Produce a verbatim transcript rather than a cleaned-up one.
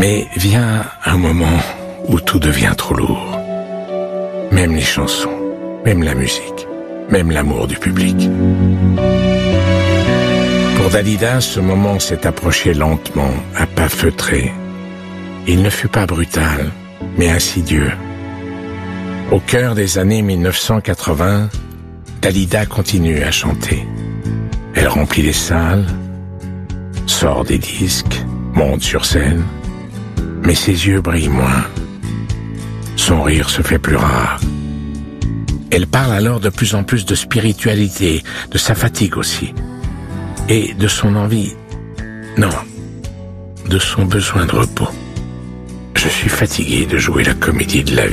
Mais vient un moment où tout devient trop lourd. Même les chansons, même la musique, même l'amour du public. Pour Dalida, ce moment s'est approché lentement, à pas feutrés. Il ne fut pas brutal, mais insidieux. Au cœur des années mille neuf cent quatre-vingts, Dalida continue à chanter. Elle remplit les salles, sort des disques, monte sur scène, mais ses yeux brillent moins. Son rire se fait plus rare. Elle parle alors de plus en plus de spiritualité, de sa fatigue aussi, et de son envie, non, de son besoin de repos. Je suis fatigué de jouer la comédie de la vie.